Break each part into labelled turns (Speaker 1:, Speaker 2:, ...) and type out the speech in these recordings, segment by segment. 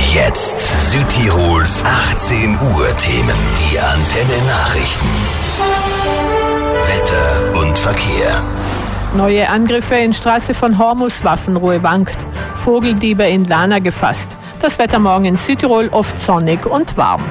Speaker 1: Jetzt Südtirols 18 Uhr Themen. Die Antenne Nachrichten. Wetter und Verkehr.
Speaker 2: Neue Angriffe in Straße von Hormus, Waffenruhe wankt. Vogeldiebe in Lana gefasst. Das Wetter morgen in Südtirol oft sonnig und warm.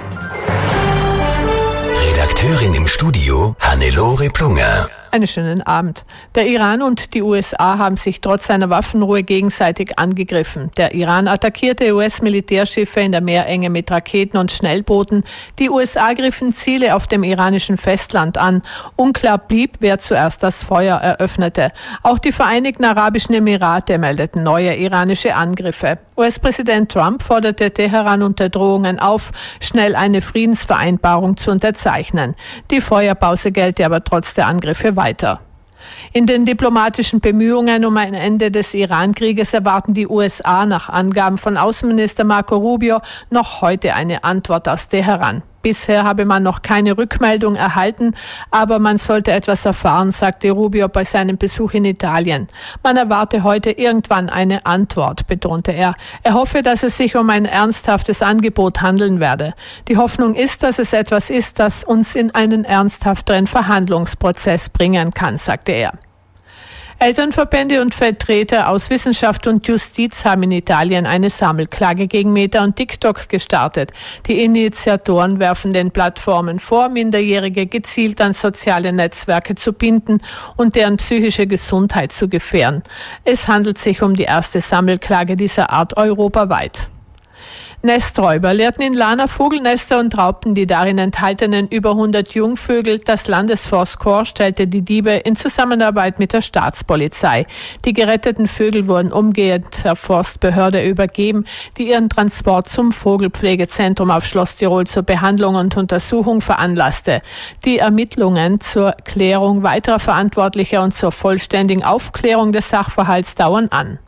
Speaker 1: Redakteurin im Studio Hannelore Plunger.
Speaker 2: Einen schönen Abend. Der Iran und die USA haben sich trotz einer Waffenruhe gegenseitig angegriffen. Der Iran attackierte US-Militärschiffe in der Meerenge mit Raketen und Schnellbooten. Die USA griffen Ziele auf dem iranischen Festland an. Unklar blieb, wer zuerst das Feuer eröffnete. Auch die Vereinigten Arabischen Emirate meldeten neue iranische Angriffe. US-Präsident Trump forderte Teheran unter Drohungen auf, schnell eine Friedensvereinbarung zu unterzeichnen. Die Feuerpause gelte aber trotz der Angriffe weiter. In den diplomatischen Bemühungen um ein Ende des Iran-Krieges erwarten die USA nach Angaben von Außenminister Marco Rubio noch heute eine Antwort aus Teheran. Bisher habe man noch keine Rückmeldung erhalten, aber man sollte etwas erfahren, sagte Rubio bei seinem Besuch in Italien. Man erwarte heute irgendwann eine Antwort, betonte er. Er hoffe, dass es sich um ein ernsthaftes Angebot handeln werde. Die Hoffnung ist, dass es etwas ist, das uns in einen ernsthafteren Verhandlungsprozess bringen kann, sagte er. Elternverbände und Vertreter aus Wissenschaft und Justiz haben in Italien eine Sammelklage gegen Meta und TikTok gestartet. Die Initiatoren werfen den Plattformen vor, Minderjährige gezielt an soziale Netzwerke zu binden und deren psychische Gesundheit zu gefährden. Es handelt sich um die erste Sammelklage dieser Art europaweit. Nesträuber leerten in Lana Vogelnester und raubten die darin enthaltenen über 100 Jungvögel. Das Landesforstkorps stellte die Diebe in Zusammenarbeit mit der Staatspolizei. Die geretteten Vögel wurden umgehend der Forstbehörde übergeben, die ihren Transport zum Vogelpflegezentrum auf Schloss Tirol zur Behandlung und Untersuchung veranlasste. Die Ermittlungen zur Klärung weiterer Verantwortlicher und zur vollständigen Aufklärung des Sachverhalts dauern an.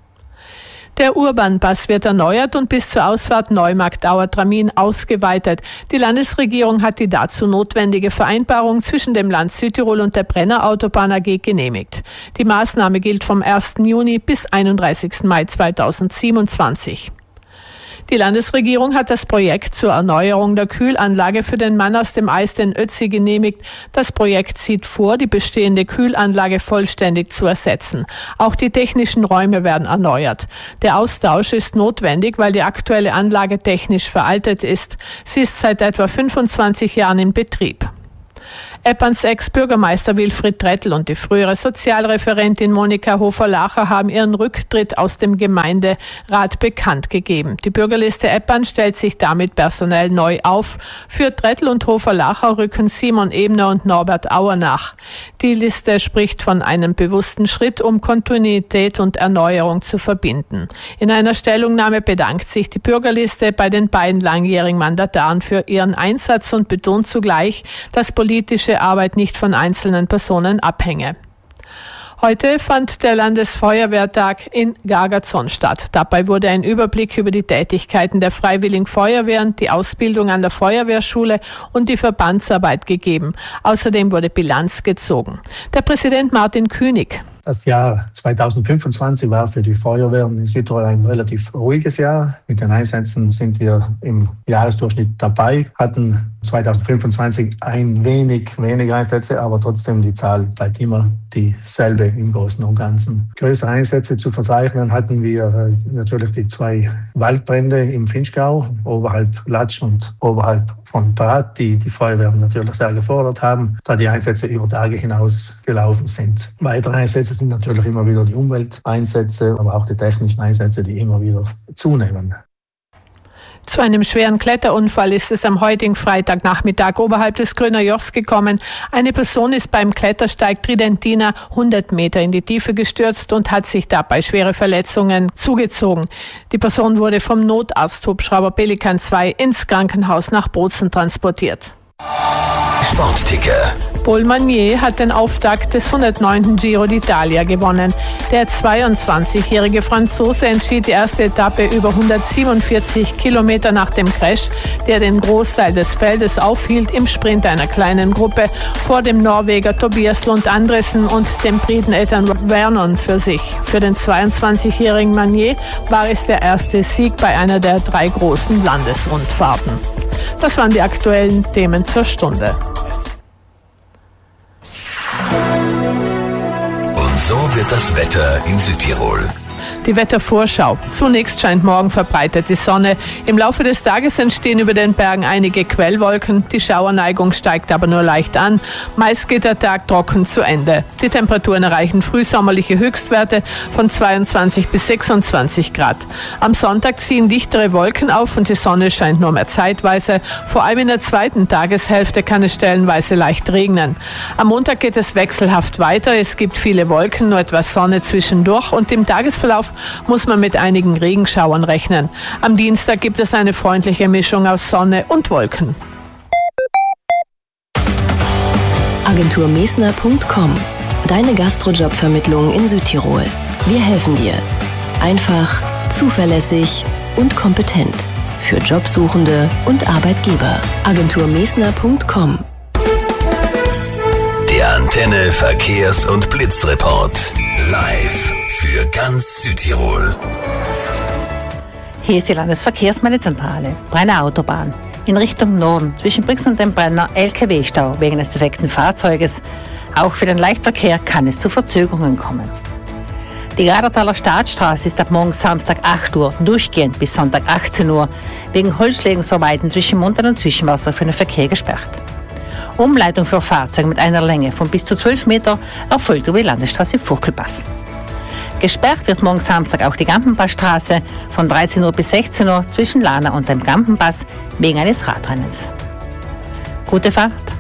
Speaker 2: Der Urban-Pass wird erneuert und bis zur Ausfahrt Neumarkt-Auertramin ausgeweitet. Die Landesregierung hat die dazu notwendige Vereinbarung zwischen dem Land Südtirol und der Brenner Autobahn AG genehmigt. Die Maßnahme gilt vom 1. Juni bis 31. Mai 2027. Die Landesregierung hat das Projekt zur Erneuerung der Kühlanlage für den Mann aus dem Eis, den Ötzi, genehmigt. Das Projekt sieht vor, die bestehende Kühlanlage vollständig zu ersetzen. Auch die technischen Räume werden erneuert. Der Austausch ist notwendig, weil die aktuelle Anlage technisch veraltet ist. Sie ist seit etwa 25 Jahren in Betrieb. Epperns Ex-Bürgermeister Wilfried Trettl und die frühere Sozialreferentin Monika Hofer-Lacher haben ihren Rücktritt aus dem Gemeinderat bekannt gegeben. Die Bürgerliste Eppern stellt sich damit personell neu auf. Für Trettl und Hofer-Lacher rücken Simon Ebner und Norbert Auer nach. Die Liste spricht von einem bewussten Schritt, um Kontinuität und Erneuerung zu verbinden. In einer Stellungnahme bedankt sich die Bürgerliste bei den beiden langjährigen Mandataren für ihren Einsatz und betont zugleich, dass politische Arbeit nicht von einzelnen Personen abhänge. Heute fand der Landesfeuerwehrtag in Gargazon statt. Dabei wurde ein Überblick über die Tätigkeiten der Freiwilligen Feuerwehren, die Ausbildung an der Feuerwehrschule und die Verbandsarbeit gegeben. Außerdem wurde Bilanz gezogen. Der Präsident Martin Künig.
Speaker 3: Das Jahr 2025 war für die Feuerwehren in Südtirol ein relativ ruhiges Jahr. Mit den Einsätzen sind wir im Jahresdurchschnitt dabei, hatten 2025 ein wenig weniger Einsätze, aber trotzdem die Zahl bleibt immer dieselbe im Großen und Ganzen. Größere Einsätze zu verzeichnen hatten wir natürlich die 2 Waldbrände im Finchgau, oberhalb Latsch und oberhalb von Prat, die Feuerwehren natürlich sehr gefordert haben, da die Einsätze über Tage hinaus gelaufen sind. Weitere Einsätze sind natürlich immer wieder die Umwelteinsätze, aber auch die technischen Einsätze, die immer wieder zunehmen.
Speaker 2: Zu einem schweren Kletterunfall ist es am heutigen Freitagnachmittag oberhalb des Grüner Jochs gekommen. Eine Person ist beim Klettersteig Tridentina 100 Meter in die Tiefe gestürzt und hat sich dabei schwere Verletzungen zugezogen. Die Person wurde vom Notarzt Hubschrauber Pelikan 2 ins Krankenhaus nach Bozen transportiert.
Speaker 1: Sportticker.
Speaker 2: Paul Magnier hat den Auftakt des 109. Giro d'Italia gewonnen. Der 22-jährige Franzose entschied die erste Etappe über 147 Kilometer nach dem Crash, der den Großteil des Feldes aufhielt, im Sprint einer kleinen Gruppe vor dem Norweger Tobias Lund Andresen und dem Briten Ethan Vernon für sich. Für den 22-jährigen Magnier war es der erste Sieg bei einer der 3 großen Landesrundfahrten. Das waren die aktuellen Themen zur Stunde.
Speaker 1: So wird das Wetter in Südtirol.
Speaker 2: Die Wettervorschau. Zunächst scheint morgen verbreitet die Sonne. Im Laufe des Tages entstehen über den Bergen einige Quellwolken. Die Schauerneigung steigt aber nur leicht an. Meist geht der Tag trocken zu Ende. Die Temperaturen erreichen frühsommerliche Höchstwerte von 22 bis 26 Grad. Am Sonntag ziehen dichtere Wolken auf und die Sonne scheint nur mehr zeitweise. Vor allem in der zweiten Tageshälfte kann es stellenweise leicht regnen. Am Montag geht es wechselhaft weiter. Es gibt viele Wolken, nur etwas Sonne zwischendurch und im Tagesverlauf muss man mit einigen Regenschauern rechnen. Am Dienstag gibt es eine freundliche Mischung aus Sonne und Wolken.
Speaker 4: Agenturmesner.com. Deine Gastrojobvermittlung in Südtirol. Wir helfen dir. Einfach, zuverlässig und kompetent. Für Jobsuchende und Arbeitgeber. Agenturmesner.com.
Speaker 1: Der Antenne Verkehrs- und Blitzreport. Live für ganz Südtirol.
Speaker 5: Hier ist die Landesverkehrsmeldezentrale. Brenner Autobahn. In Richtung Norden zwischen Brix und dem Brenner LKW-Stau wegen des defekten Fahrzeuges. Auch für den Leichtverkehr kann es zu Verzögerungen kommen. Die Gradertaler Staatsstraße ist ab morgen Samstag 8 Uhr durchgehend bis Sonntag 18 Uhr wegen Holzschlägungsarbeiten zwischen Montan und Zwischenwasser für den Verkehr gesperrt. Umleitung für Fahrzeuge mit einer Länge von bis zu 12 Meter erfolgt über die Landesstraße Furkelpass. Gesperrt wird morgen Samstag auch die Gampenpassstraße von 13 Uhr bis 16 Uhr zwischen Lana und dem Gampenpass wegen eines Radrennens. Gute Fahrt!